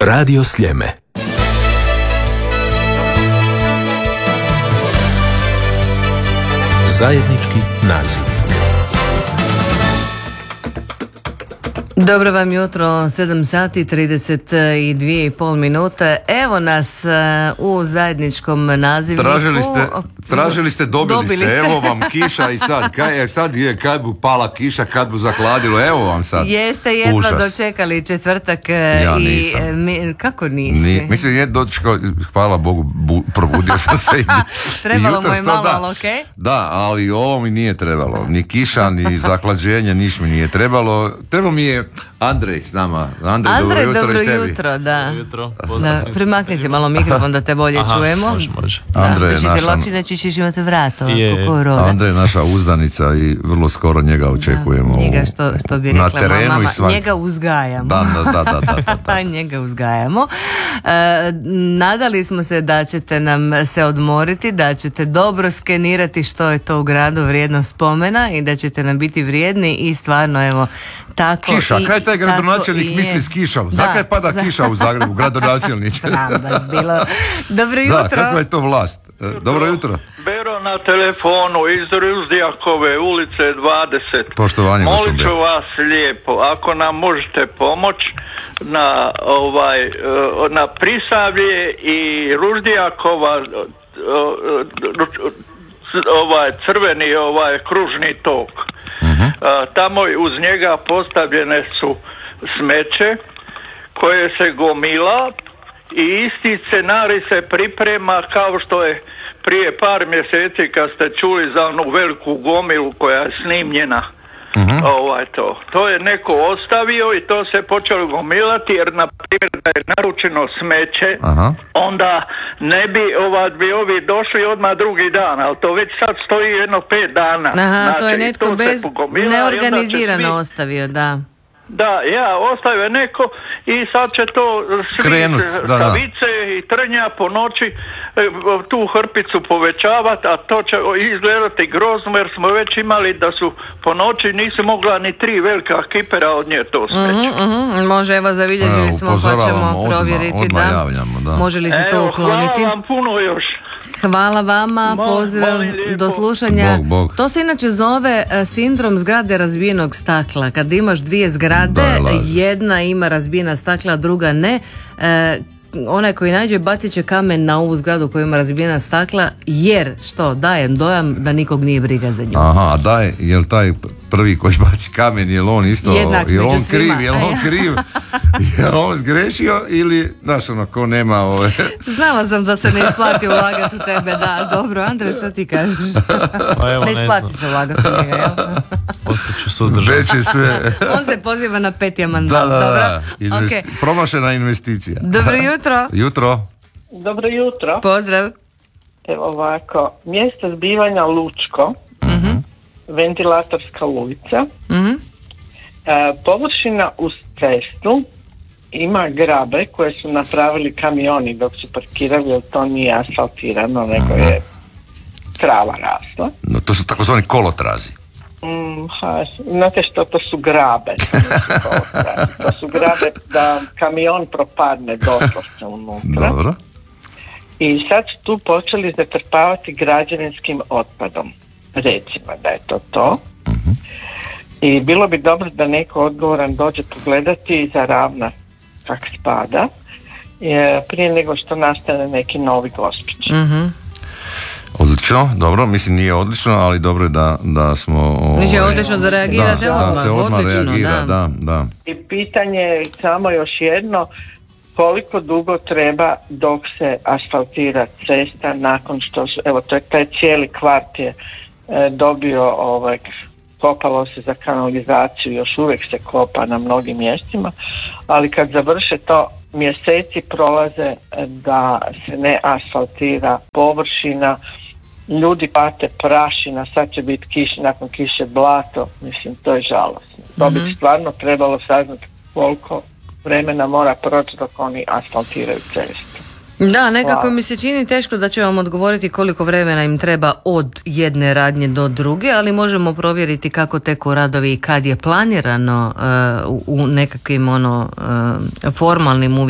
Radio Sljeme. Zajednički nazivnik. Dobro vam jutro, 7 sati 32,5 minute. Evo nas u zajedničkom nazivniku. Tražili ste, dobili ste. Evo vam kiša i sad je kad bu pala kiša, kad bu zakladilo, evo vam sad. Jeste jedva Užas. Dočekali četvrtak. Ja nisam. Kako nisi? Mislim, je dočekao, hvala Bogu, probudio sam se. Trebalo mu je malo, ali okej? Da, ali ovo mi nije trebalo. Ni kiša, ni zaklađenje, niš mi nije trebalo. Trebalo mi je Andrej s nama. Andrej, dobro jutro, da. Jutro, primakni se malo mikrofon da te bolje čujemo. Može. Andrej je naša... Nećeš imati vrata Andrej je naša uzdanica i vrlo skoro njega očekujemo. Njega što bi rekla na terenu mama, njega uzgajamo. Da. Njega uzgajamo. Nadali smo se da ćete nam se odmoriti, da ćete dobro skenirati što je to u gradu vrijedno spomena i da ćete nam biti vrijedni i stvarno evo tako. Kiša, kaj taj gradonačelnik misli s kišom? Zakaj pada kiša u Zagrebu, gradonačelnik? Sram vas bilo. Dobro jutro. Da, kakva je to vlast? Dobro jutro. Bero na telefonu iz Ruzdijakove ulice 20. Poštovanje, molit ću vas lijepo, ako nam možete pomoć na Prisavlje i Ruzdijakova crveni kružni tok. Tamo uz njega postavljene su smeće koje se gomila i isti scenarij se priprema kao što je prije par mjeseci kad ste čuli za onu veliku gomilu koja je snimljena. To je neko ostavio i to se počelo gomilati jer na primjer da je naručeno smeće, onda ne bi bi ovi došli odmah drugi dan, ali to već sad stoji jedno 5 dana. Znači, to je netko bez neorganizirano ostavio, da. Da, ostavio neko i sad će to svi sa vice i trnja po noći tu hrpicu povećavati, a to će izgledati grozno jer smo već imali da su po noći nisu mogla ni 3 velika kipera od nje to smeće. Može, evo zabilježili smo pa ćemo provjeriti da. Može li se to ukloniti? Hvala vam puno još. Hvala vama, pozdrav, do slušanja. Bog. To se inače zove sindrom zgrade razbijenog stakla. Kad imaš 2 zgrade, jedna ima razbijena stakla, druga ne. Onaj koji nađe bacit će kamen na ovu zgradu koja ima razbijena stakla, jer što daje dojam da nikog nije briga za nju. Aha, daj, jel taj prvi koji baci kamen, jel on isto, jel on kriv, jel on zgrešio ili, znaš ono, ko nema ove... Znala sam da se ne isplati ulagati u tebe, da, dobro, Andrej, što ti kažeš? Evo, ne isplati se ulagati u njega, jel? Ostaću suzdržan. Već je sve... On se poziva na 5. mandat, da. Promašena investicija. Dobro jutro. Jutro. Dobro jutro. Pozdrav. Evo ovako, mjesto zbivanja Lučko, ventilatorska ulica, površina uz cestu ima grabe koje su napravili kamioni dok su parkirali, jer to nije asfaltirano, nego je trava rasla. No, to su takozvani kolotrazi. Znate što, to su grabe. To su grabe da kamion propadne doslovce unutra. Dobro. I sad su tu počeli zatrpavati građevinskim otpadom. Recimo da je to. I bilo bi dobro da neko odgovoran dođe pogledati i zaravna kak spada, prije nego što nastane neki novi Gospić. Odlično, dobro, mislim nije odlično, ali dobro je da smo... Nije odlično da reagirate odmah. Da se odmah odlično, reagira, da. I pitanje je samo još jedno, koliko dugo treba dok se asfaltira cesta nakon što su, evo to je taj cijeli kvart je dobio, kopalo se za kanalizaciju, još uvijek se kopa na mnogim mjestima, ali kad završe to, mjeseci prolaze da se ne asfaltira površina, ljudi pate prašina, sad će biti nakon kiše blato, mislim to je žalosno. To bi stvarno trebalo saznati koliko vremena mora proći dok oni asfaltiraju cestu. Da, nekako mi se čini teško da će vam odgovoriti koliko vremena im treba od jedne radnje do druge, ali možemo provjeriti kako teku radovi i kad je planirano u nekakvim formalnim uvjetima